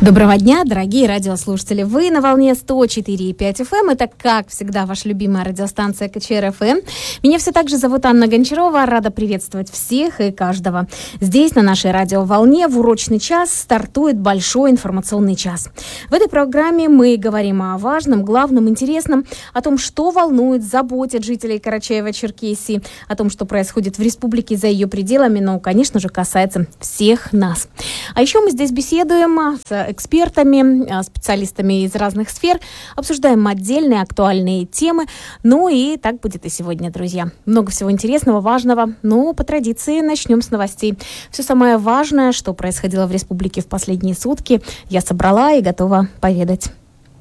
Доброго дня, дорогие радиослушатели. Вы на волне 104,5 FM. Это, как всегда, ваша любимая радиостанция КЧР-ФМ. Меня все так же зовут Анна Гончарова. Рада приветствовать всех и каждого. Здесь, на нашей радиоволне, в урочный час стартует большой информационный час. В этой программе мы говорим о важном, главном, интересном, о том, что волнует, заботит жителей Карачаево-Черкесии, о том, что происходит в республике за ее пределами, но, конечно же, касается всех нас. А еще мы здесь беседуем с экспертами, специалистами из разных сфер, обсуждаем отдельные актуальные темы. Ну и так будет и сегодня, друзья. Много всего интересного, важного. Но по традиции начнем с новостей. Все самое важное, что происходило в республике в последние сутки, я собрала и готова поведать.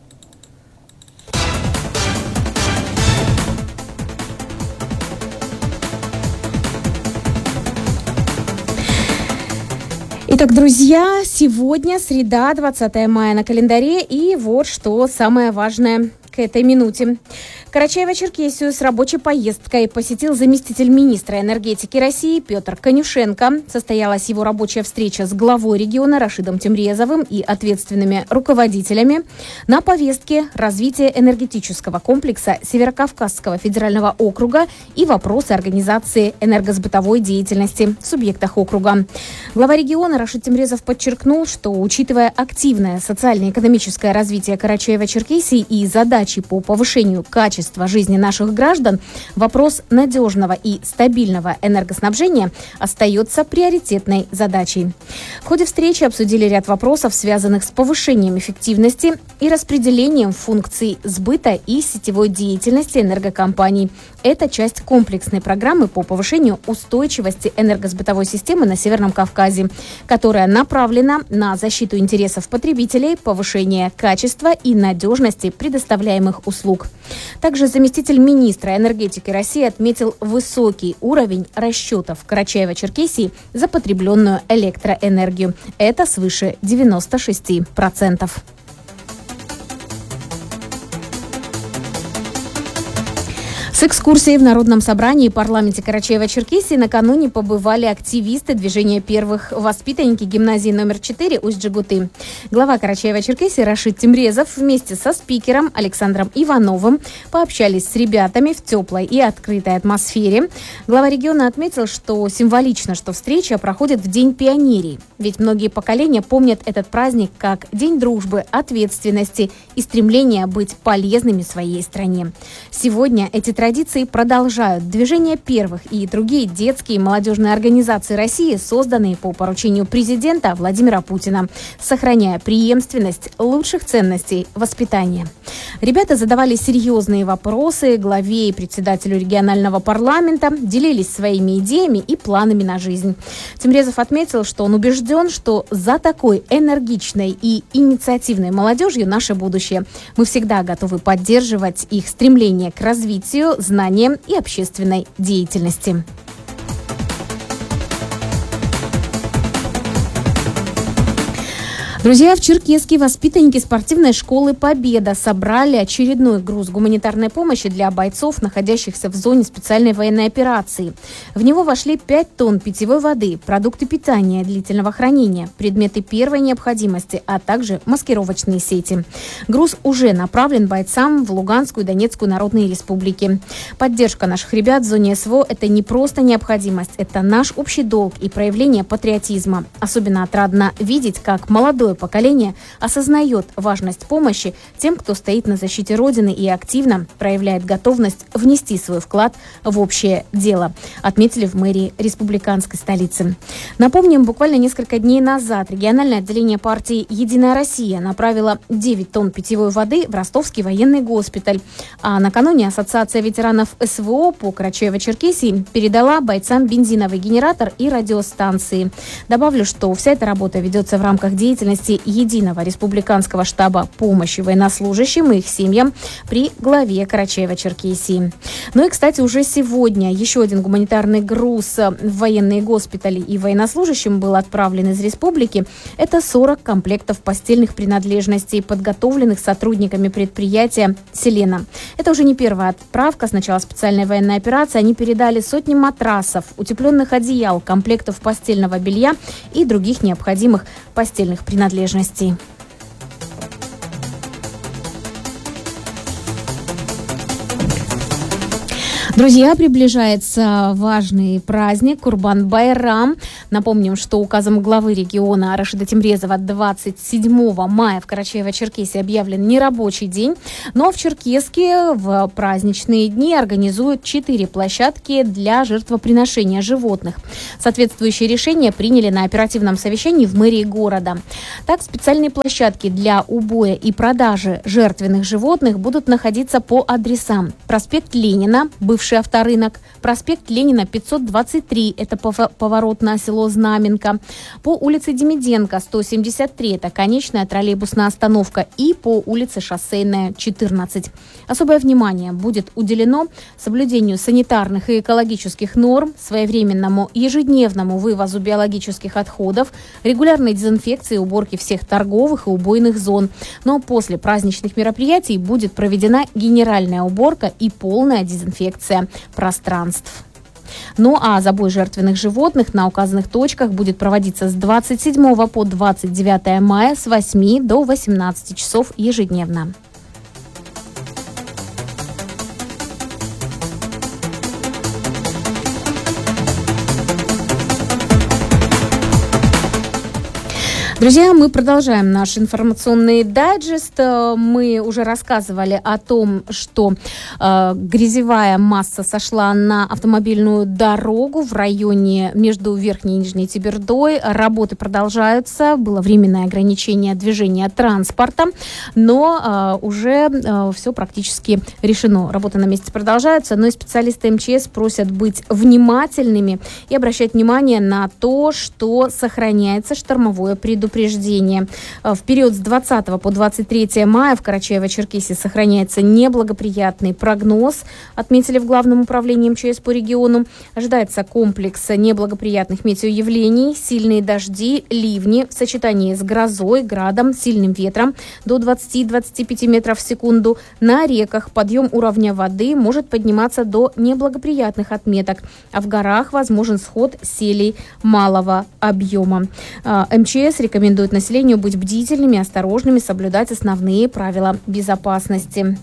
Итак, друзья, сегодня среда, 20 мая на календаре, и вот что самое важное к этой минуте. Карачаево-Черкесию с рабочей поездкой посетил заместитель министра энергетики России Петр Конюшенко. Состоялась его рабочая встреча с главой региона Рашидом Темрезовым и ответственными руководителями. На повестке развитие энергетического комплекса Северокавказского федерального округа и вопросы организации энергосбытовой деятельности в субъектах округа. Глава региона Рашид Темрезов подчеркнул, что, учитывая активное социально-экономическое развитие Карачаево-Черкесии и задачи по повышению качества жизни наших граждан, вопрос надежного и стабильного энергоснабжения остается приоритетной задачей. В ходе встречи обсудили ряд вопросов, связанных с повышением эффективности и распределением функций сбыта и сетевой деятельности энергокомпаний. Это часть комплексной программы по повышению устойчивости энергосбытовой системы на Северном Кавказе, которая направлена на защиту интересов потребителей, повышение качества и надежности предоставляемых услуг. Также заместитель министра энергетики России отметил высокий уровень расчетов Карачаево-Черкесии за потребленную электроэнергию. Это свыше 96%. С экскурсией в Народном собрании и парламенте Карачаево-Черкесии накануне побывали активисты движения первых, воспитанники гимназии номер 4 Усть-Джигуты. Глава Карачаево-Черкесии Рашид Темрезов вместе со спикером Александром Ивановым пообщались с ребятами в теплой и открытой атмосфере. Глава региона отметил, что символично, что встреча проходит в День пионерии. Ведь многие поколения помнят этот праздник как День дружбы, ответственности и стремления быть полезными своей стране. Сегодня эти традиции продолжают. Движение первых и другие детские и молодежные организации России, созданные по поручению президента Владимира Путина, сохраняя преемственность лучших ценностей воспитания. Ребята задавали серьезные вопросы главе и председателю регионального парламента, делились своими идеями и планами на жизнь. Темрезов отметил, что он убежден, что за такой энергичной и инициативной молодежью наше будущее. Мы всегда готовы поддерживать их стремление к развитию, знаниям и общественной деятельности. Друзья, в Черкесске воспитанники спортивной школы «Победа» собрали очередной груз гуманитарной помощи для бойцов, находящихся в зоне специальной военной операции. В него вошли 5 тонн питьевой воды, продукты питания длительного хранения, предметы первой необходимости, а также маскировочные сети. Груз уже направлен бойцам в Луганскую и Донецкую народные республики. Поддержка наших ребят в зоне СВО – это не просто необходимость, это наш общий долг и проявление патриотизма. Особенно отрадно видеть, как молодое поколение осознает важность помощи тем, кто стоит на защите Родины и активно проявляет готовность внести свой вклад в общее дело, отметили в мэрии республиканской столицы. Напомним, буквально несколько дней назад региональное отделение партии «Единая Россия» направило 9 тонн питьевой воды в Ростовский военный госпиталь. А накануне Ассоциация ветеранов СВО по Карачаево-Черкесии передала бойцам бензиновый генератор и радиостанции. Добавлю, что вся эта работа ведется в рамках деятельности Единого республиканского штаба помощи военнослужащим и их семьям при главе Карачаево-Черкесии. Ну и, кстати, уже сегодня еще один гуманитарный груз в военные госпитали и военнослужащим был отправлен из республики. Это 40 комплектов постельных принадлежностей, подготовленных сотрудниками предприятия «Селена». Это уже не первая отправка. С начала специальной военной операции они передали сотни матрасов, утепленных одеял, комплектов постельного белья и других необходимых постельных принадлежностей. Друзья, приближается важный праздник Курбан-Байрам. Напомним, что указом главы региона Рашида Темрезова 27 мая в Карачаево-Черкесии объявлен нерабочий день. Но в Черкеске в праздничные дни организуют 4 площадки для жертвоприношения животных. Соответствующие решения приняли на оперативном совещании в мэрии города. Так, специальные площадки для убоя и продажи жертвенных животных будут находиться по адресам: проспект Ленина, бывший авторынок, проспект Ленина, 523, это поворот на село Знаменка, по улице Демиденко, 173, это конечная троллейбусная остановка, и по улице Шоссейная, 14. Особое внимание будет уделено соблюдению санитарных и экологических норм, своевременному ежедневному вывозу биологических отходов, регулярной дезинфекции и уборке всех торговых и убойных зон. Но после праздничных мероприятий будет проведена генеральная уборка и полная дезинфекция пространств. Ну а забой жертвенных животных на указанных точках будет проводиться с 27 по 29 мая с 8 до 18 часов ежедневно. Друзья, мы продолжаем наш информационный дайджест. Мы уже рассказывали о том, что грязевая масса сошла на автомобильную дорогу в районе между Верхней и Нижней Тебердой. Работы продолжаются. Было временное ограничение движения транспорта, но уже все практически решено. Работы на месте продолжаются, но и специалисты МЧС просят быть внимательными и обращать внимание на то, что сохраняется штормовое предупреждение. В период с 20 по 23 мая в Карачаево-Черкесии сохраняется неблагоприятный прогноз, отметили в Главном управлении МЧС по региону. Ожидается комплекс неблагоприятных метеоявлений, сильные дожди, ливни в сочетании с грозой, градом, сильным ветром до 20-25 метров в секунду. На реках подъем уровня воды может подниматься до неблагоприятных отметок, а в горах возможен сход селей малого объема. МЧС рекомендует населению быть бдительными, осторожными, соблюдать основные правила безопасности.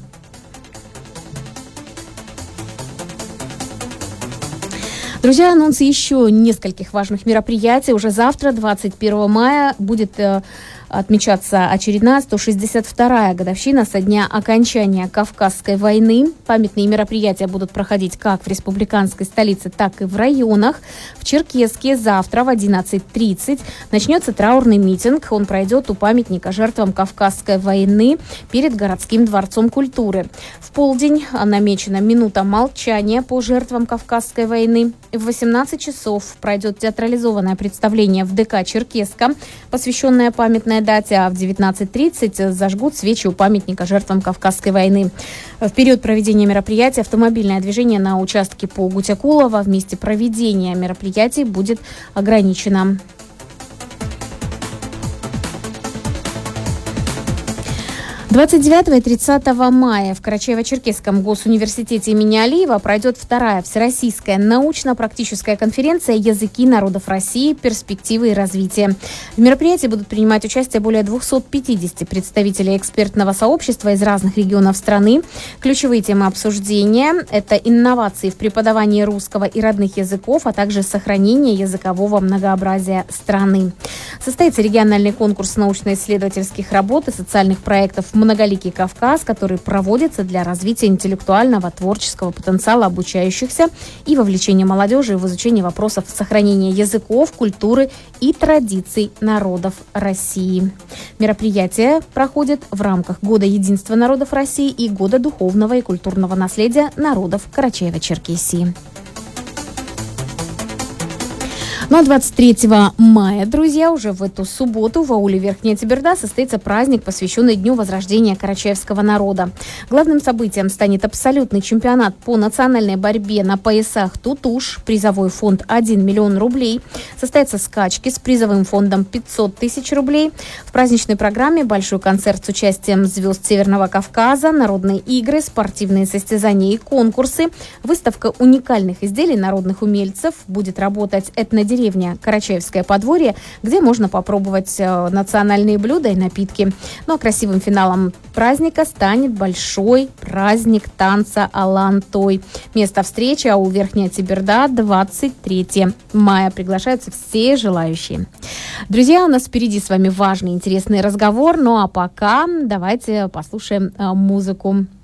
Друзья, анонсы еще нескольких важных мероприятий. Уже завтра, 21 мая, будет отмечаться очередная 162-я годовщина со дня окончания Кавказской войны. Памятные мероприятия будут проходить как в республиканской столице, так и в районах. В Черкеске завтра в 11:30 начнется траурный митинг. Он пройдет у памятника жертвам Кавказской войны перед городским дворцом культуры. В полдень намечена минута молчания по жертвам Кавказской войны. В 18 часов пройдет театрализованное представление в ДК «Черкеска», посвященное памятной дате, а в 19:30 зажгут свечи у памятника жертвам Кавказской войны. В период проведения мероприятия автомобильное движение на участке по Гутякулова в месте проведения мероприятий будет ограничено. 29 и 30 мая в Карачаево-Черкесском госуниверситете имени Алиева пройдет вторая всероссийская научно-практическая конференция «Языки народов России. Перспективы и развитие». В мероприятии будут принимать участие более 250 представителей экспертного сообщества из разных регионов страны. Ключевые темы обсуждения – это инновации в преподавании русского и родных языков, а также сохранение языкового многообразия страны. Состоится региональный конкурс научно-исследовательских работ и социальных проектов «Многоликий Кавказ», который проводится для развития интеллектуального, творческого потенциала обучающихся и вовлечения молодежи в изучение вопросов сохранения языков, культуры и традиций народов России. Мероприятие проходит в рамках Года единства народов России и Года духовного и культурного наследия народов Карачаево-Черкесии. Ну а 23 мая, друзья, уже в эту субботу в ауле Верхняя Теберда состоится праздник, посвященный Дню возрождения карачаевского народа. Главным событием станет абсолютный чемпионат по национальной борьбе на поясах «Тутуш». Призовой фонд 1 миллион рублей. Состоятся скачки с призовым фондом 500 тысяч рублей. В праздничной программе большой концерт с участием звезд Северного Кавказа, народные игры, спортивные состязания и конкурсы, выставка уникальных изделий народных умельцев, будет работать этнодеревня деревня Карачаевское подворье, где можно попробовать национальные блюда и напитки. Ну а красивым финалом праздника станет большой праздник танца Алан-Той. Место встречи — аул Верхняя Теберда, 23 мая. Приглашаются все желающие. Друзья, у нас впереди с вами важный, интересный разговор. Ну а пока давайте послушаем музыку.